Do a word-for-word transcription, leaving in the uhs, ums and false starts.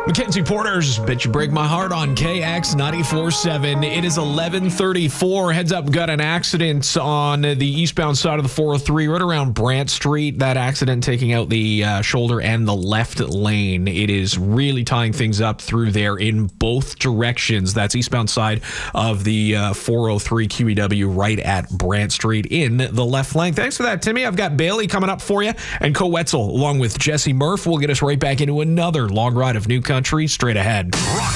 Mackenzie Porter's Bet You Break My Heart on K X ninety-four point seven. It is eleven thirty-four. Heads up, got an accident on the eastbound side of the four oh three right around Brant Street. That accident taking out the uh, shoulder and the left lane. It is really tying things up through there in both directions. That's eastbound side of the uh, four oh three Q E W right at Brant Street in the left lane. Thanks for that, Timmy. I've got Bailey coming up for you and Co Wetzel along with Jesse Murph. We'll get us right back into another long ride of new country straight ahead. Rock